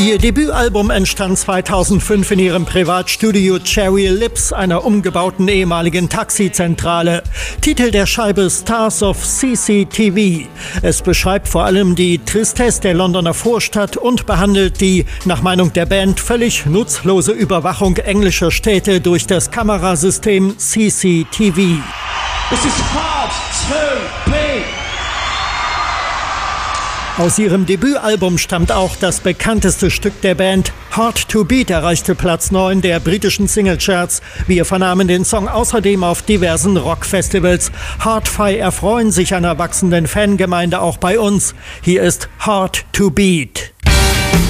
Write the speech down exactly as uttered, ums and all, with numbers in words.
Ihr Debütalbum entstand zweitausendfünf in ihrem Privatstudio Cherry Lips, einer umgebauten ehemaligen Taxizentrale. Titel der Scheibe Stars of C C T V. Es beschreibt vor allem die Tristesse der Londoner Vorstadt und behandelt die, nach Meinung der Band, völlig nutzlose Überwachung englischer Städte durch das Kamerasystem C C T V. This is hard to beat. Aus ihrem Debütalbum stammt auch das bekannteste Stück der Band. Hard to Beat erreichte Platz neun der britischen Singlecharts. Wir vernahmen den Song außerdem auf diversen Rockfestivals. Hard-Fi erfreuen sich einer wachsenden Fangemeinde auch bei uns. Hier ist Hard to Beat.